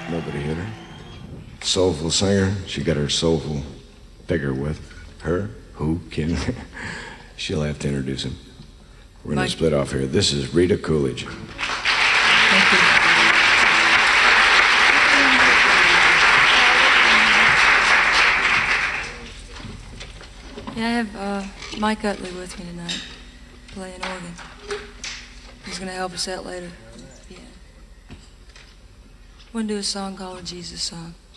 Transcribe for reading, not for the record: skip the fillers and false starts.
Nobody hit her. Soulful singer. She got her soulful figure with her. Who can? She'll have to introduce him. We're going to split off here. This is Rita Coolidge. Thank you. Yeah, I have Mike Utley with me tonight, playing organ. He's going to help us out later. Yeah. We're going to do a song called a Jesus Song.